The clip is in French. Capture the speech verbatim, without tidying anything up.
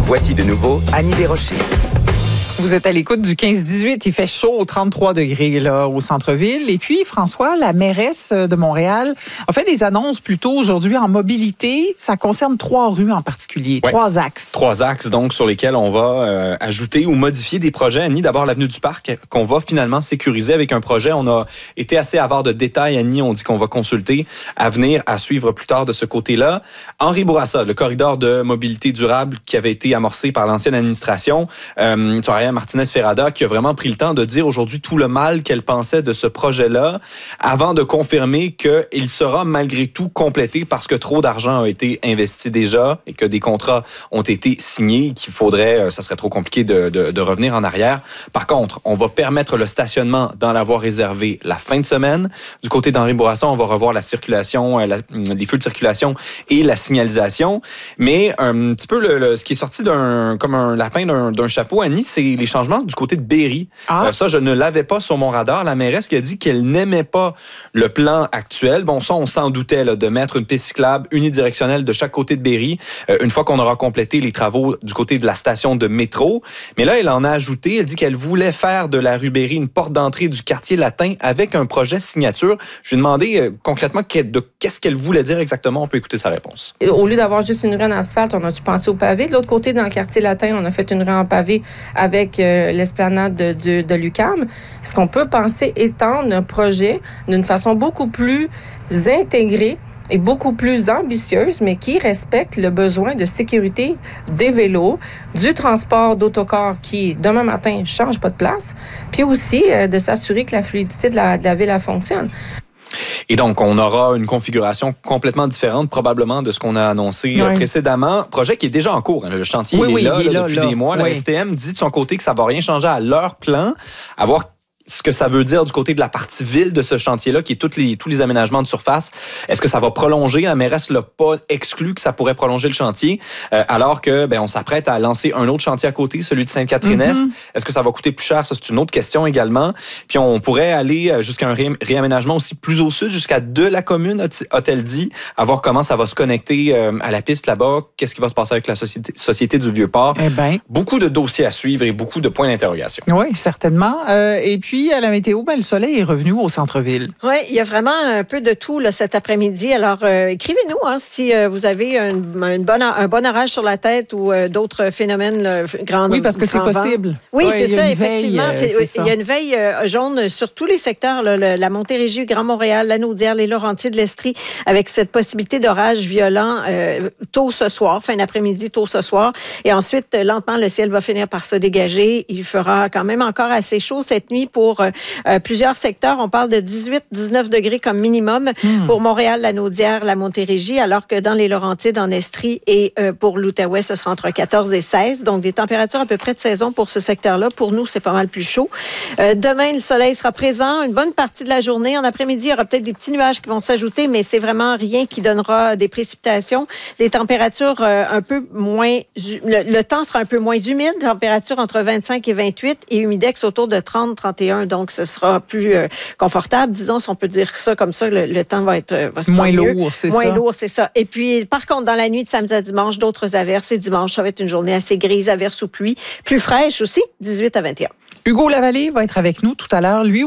Voici de nouveau Annie Desrochers. Vous êtes à l'écoute du quinze dix-huit. Il fait chaud, trente-trois degrés là, au centre-ville. Et puis, François, la mairesse de Montréal, a fait des annonces plutôt aujourd'hui en mobilité. Ça concerne trois rues en particulier, ouais. trois axes. Trois axes, donc, sur lesquels on va euh, ajouter ou modifier des projets. Annie, d'abord, l'avenue du Parc, qu'on va finalement sécuriser avec un projet. On a été assez avare de détails, Annie. On dit qu'on va consulter à venir, à suivre plus tard de ce côté-là. Henri Bourassa, le corridor de mobilité durable qui avait été amorcé par l'ancienne administration. Euh, Martinez-Ferrada, qui a vraiment pris le temps de dire aujourd'hui tout le mal qu'elle pensait de ce projet-là, avant de confirmer qu'il sera malgré tout complété parce que trop d'argent a été investi déjà et que des contrats ont été signés, qu'il faudrait, ça serait trop compliqué de, de, de revenir en arrière. Par contre, on va permettre le stationnement dans la voie réservée la fin de semaine. Du côté d'Henri Bourassa, on va revoir la circulation, la, les feux de circulation et la signalisation. Mais un petit peu le, le, ce qui est sorti d'un, comme un lapin d'un, d'un chapeau, Annie, c'est les changements du côté de Berry. Ah. Euh, ça, je ne l'avais pas sur mon radar. La mairesse qui a dit qu'elle n'aimait pas le plan actuel. Bon, ça, on s'en doutait là, de mettre une piste cyclable unidirectionnelle de chaque côté de Berry, euh, une fois qu'on aura complété les travaux du côté de la station de métro. Mais là, elle en a ajouté. Elle dit qu'elle voulait faire de la rue Berry une porte d'entrée du quartier latin avec un projet signature. Je lui ai demandé euh, concrètement de qu'est-ce qu'elle voulait dire exactement. On peut écouter sa réponse. Au lieu d'avoir juste une rue en asphalte, on a dû penser au pavé. De l'autre côté, dans le quartier latin, on a fait une rue en pavé avec euh, l'esplanade de, de, de l'U Q A M. Est-ce qu'on peut penser étendre un projet d'une façon beaucoup plus intégrée et beaucoup plus ambitieuse, mais qui respecte le besoin de sécurité des vélos, du transport d'autocars qui, demain matin, ne change pas de place, puis aussi euh, de s'assurer que la fluidité de la, de la ville fonctionne. Et donc, on aura une configuration complètement différente, probablement, de ce qu'on a annoncé oui. précédemment. Projet qui est déjà en cours. Hein. Le chantier oui, est, oui, là, il est là, depuis là. des mois. Oui. La S T M dit de son côté que ça ne va rien changer à leur plan. À voir ce que ça veut dire du côté de la partie ville de ce chantier-là, qui est toutes les, tous les aménagements de surface. Est-ce que ça va prolonger? La mairesse ne l'a pas exclu que ça pourrait prolonger le chantier, euh, alors que ben, on s'apprête à lancer un autre chantier à côté, celui de Sainte-Catherine-Est. Mm-hmm. Est-ce que ça va coûter plus cher? Ça, c'est une autre question également. Puis on pourrait aller jusqu'à un ré- réaménagement aussi plus au sud, jusqu'à de la commune, a-t-elle dit, à voir comment ça va se connecter euh, à la piste là-bas. Qu'est-ce qui va se passer avec la société, société du Vieux-Port? Eh ben. Beaucoup de dossiers à suivre et beaucoup de points d'interrogation. Oui, certainement. Euh, et puis, à la météo, ben, le soleil est revenu au centre-ville. Oui, il y a vraiment un peu de tout là, cet après-midi. Alors, euh, écrivez-nous hein, si euh, vous avez un, un, bon, un bon orage sur la tête ou euh, d'autres phénomènes là, grands. Oui, parce que c'est possible. Oui, ouais, c'est ça, effectivement. Veille, c'est, c'est il y a une veille euh, jaune sur tous les secteurs, là, le, la Montérégie, Grand Montréal, la Naudière, les Laurentides, l'Estrie, avec cette possibilité d'orage violent euh, tôt ce soir, fin d'après-midi, tôt ce soir. Et ensuite, lentement, le ciel va finir par se dégager. Il fera quand même encore assez chaud cette nuit pour euh, plusieurs secteurs. On parle de dix-huit à dix-neuf degrés comme minimum mmh. pour Montréal, la Naudière, la Montérégie, alors que dans les Laurentides, en Estrie et euh, pour l'Outaouais, ce sera entre quatorze et seize. Donc, des températures à peu près de saison pour ce secteur-là. Pour nous, c'est pas mal plus chaud. Euh, demain, le soleil sera présent une bonne partie de la journée. En après-midi, il y aura peut-être des petits nuages qui vont s'ajouter, mais c'est vraiment rien qui donnera des précipitations. Des températures euh, un peu moins... Le, le temps sera un peu moins humide. Température entre vingt-cinq et vingt-huit et humidex autour de trente à trente et un. Donc, ce sera plus euh, confortable. Disons, si on peut dire ça comme ça, le, le temps va être va se moins mieux. lourd, c'est moins ça. Moins lourd, c'est ça. Et puis, par contre, dans la nuit de samedi à dimanche, d'autres averses. Et dimanche, ça va être une journée assez grise, averse ou pluie. Plus fraîche aussi, dix-huit à vingt et un. Hugo Lavallée va être avec nous tout à l'heure. Lui